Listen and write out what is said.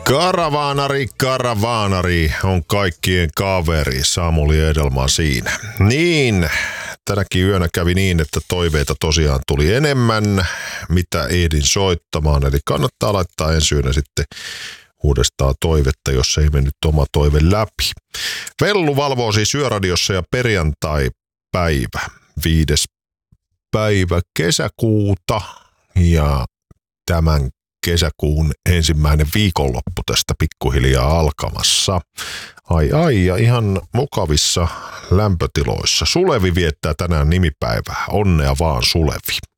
Karavaanari on kaikkien kaveri. Samuli Edelman siinä. Niin, tänäkin yönä kävi niin, että toiveita tosiaan tuli enemmän, mitä ehdin soittamaan. Eli kannattaa laittaa ensi yönä sitten uudestaan toivetta, jos ei mennyt oma toive läpi. Vellu valvoo siis Yöradiossa ja perjantai-päivä, 5. päivä kesäkuuta ja tämän kesäkuun ensimmäinen viikonloppu tästä pikkuhiljaa alkamassa. Ai, ja ihan mukavissa lämpötiloissa. Sulevi viettää tänään nimipäivää. Onnea vaan, Sulevi.